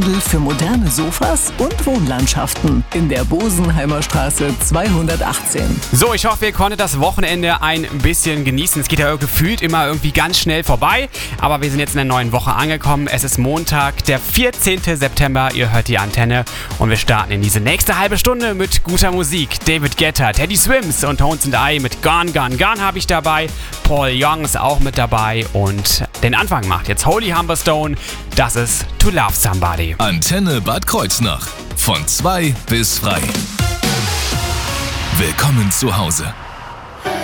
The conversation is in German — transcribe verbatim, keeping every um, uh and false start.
Für moderne Sofas und Wohnlandschaften in der Bosenheimer Straße zweihundertachtzehn. So, ich hoffe, ihr konntet das Wochenende ein bisschen genießen. Es geht ja gefühlt immer irgendwie ganz schnell vorbei, aber wir sind jetzt in der neuen Woche angekommen. Es ist Montag, der vierzehnten September. Ihr hört die Antenne und wir starten in diese nächste halbe Stunde mit guter Musik. David Guetta, Teddy Swims und Tones and I mit Gone, Gone, Gone habe ich dabei. Paul Young ist auch mit dabei und den Anfang macht jetzt Holy Humberstone. Das ist To Love Somebody. Antenne Bad Kreuznach. Von zwei bis frei. Willkommen zu Hause.